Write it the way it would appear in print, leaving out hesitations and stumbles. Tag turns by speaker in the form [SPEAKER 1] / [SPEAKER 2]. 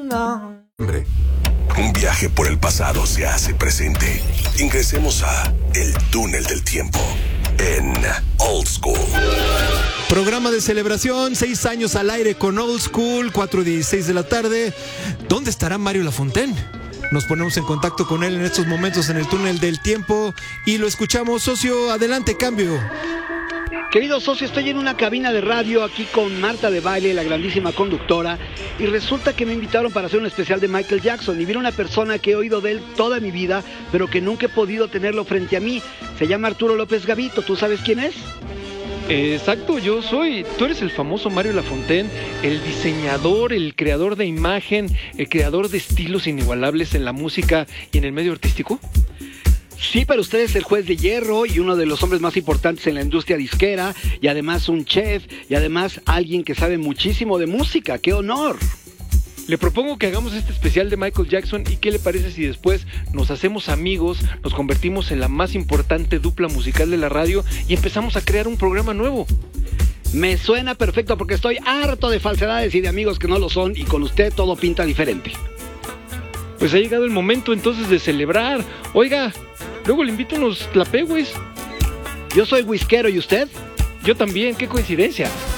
[SPEAKER 1] Hombre, un viaje por el pasado se hace presente. Ingresemos a El Túnel del Tiempo en Old School.
[SPEAKER 2] Programa de celebración, 6 años al aire con Old School, 4:16 de la tarde. ¿Dónde estará Mario Lafontaine? Nos ponemos en contacto con él en estos momentos en el Túnel del Tiempo y lo escuchamos. Socio, adelante, cambio.
[SPEAKER 3] Querido socio, estoy en una cabina de radio aquí con Marta de Baile, la grandísima conductora, y resulta que me invitaron para hacer un especial de Michael Jackson y viene una persona que he oído de él toda mi vida, pero que nunca he podido tenerlo frente a mí. Se llama Arturo López Gavito. ¿Tú sabes quién es?
[SPEAKER 4] Exacto, yo soy. Tú eres el famoso Mario Lafontaine, el diseñador, el creador de imagen, el creador de estilos inigualables en la música y en el medio artístico.
[SPEAKER 3] Sí, pero usted es el juez de hierro y uno de los hombres más importantes en la industria disquera, y además un chef, y además alguien que sabe muchísimo de música. ¡Qué honor!
[SPEAKER 4] Le propongo que hagamos este especial de Michael Jackson y ¿qué le parece si después nos hacemos amigos, nos convertimos en la más importante dupla musical de la radio y empezamos a crear un programa nuevo?
[SPEAKER 3] Me suena perfecto porque estoy harto de falsedades y de amigos que no lo son, y con usted todo pinta diferente.
[SPEAKER 4] Pues ha llegado el momento entonces de celebrar. Oiga, luego le invito unos tlapehües.
[SPEAKER 3] Yo soy whiskero, ¿y usted?
[SPEAKER 4] Yo también, qué coincidencia.